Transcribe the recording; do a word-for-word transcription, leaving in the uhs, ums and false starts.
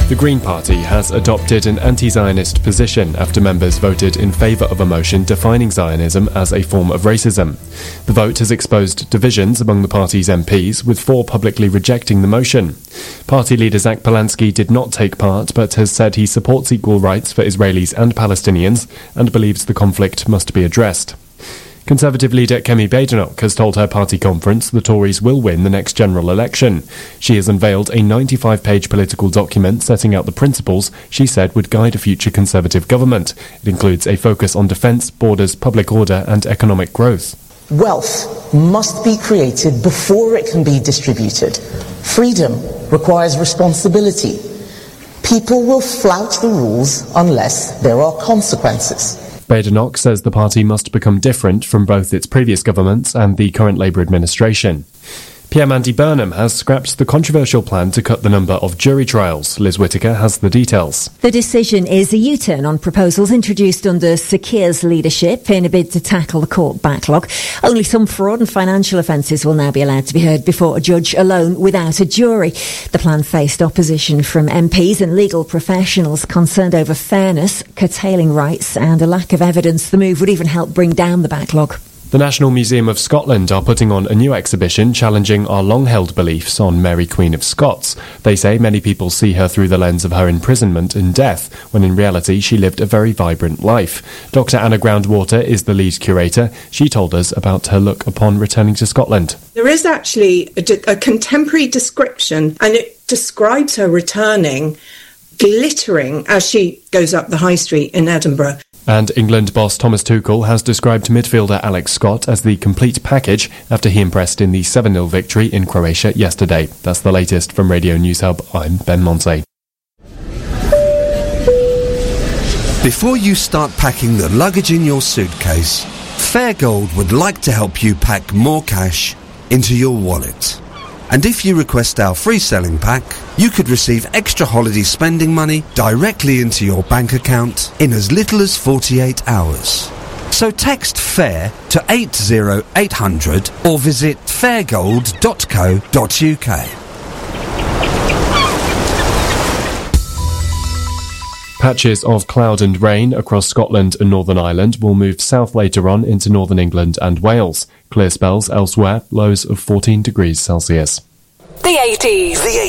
The Green Party has adopted an anti-Zionist position after members voted in favour of a motion defining Zionism as a form of racism. The vote has exposed divisions among the party's M Ps, with four publicly rejecting the motion. Party leader Zach Polanski did not take part, but has said he supports equal rights for Israelis and Palestinians and believes the conflict must be addressed. Conservative leader Kemi Badenoch has told her party conference the Tories will win the next general election. She has unveiled a ninety-five page political document setting out the principles she said would guide a future Conservative government. It includes a focus on defence, borders, public order and economic growth. Wealth must be created before it can be distributed. Freedom requires responsibility. People will flout the rules unless there are consequences. Badenoch says the party must become different from both its previous governments and the current Labour administration. P M Andy Burnham has scrapped the controversial plan to cut the number of jury trials. Liz Whittaker has the details. The decision is a U-turn on proposals introduced under Sir Keir's leadership in a bid to tackle the court backlog. Only some fraud and financial offences will now be allowed to be heard before a judge alone without a jury. The plan faced opposition from M Ps and legal professionals concerned over fairness, curtailing rights and a lack of evidence. The move would even help bring down the backlog. The National Museum of Scotland are putting on a new exhibition challenging our long-held beliefs on Mary Queen of Scots. They say many people see her through the lens of her imprisonment and death, when in reality she lived a very vibrant life. Doctor Anna Groundwater is the lead curator. She told us about her look upon returning to Scotland. There is actually a, a contemporary description, and it describes her returning glittering as she goes up the high street in Edinburgh. And England boss Thomas Tuchel has described midfielder Alex Scott as the complete package after he impressed in the seven nil victory in Croatia yesterday. That's the latest from Radio News Hub. I'm Ben Monsey. Before you start packing the luggage in your suitcase, Fairgold would like to help you pack more cash into your wallet. And if you request our free selling pack, you could receive extra holiday spending money directly into your bank account in as little as forty-eight hours. So text FAIR to eight zero eight hundred or visit fairgold dot co dot uk. Patches of cloud and rain across Scotland and Northern Ireland will move south later on into northern England and Wales. Clear spells elsewhere, lows of fourteen degrees Celsius. The eighties. The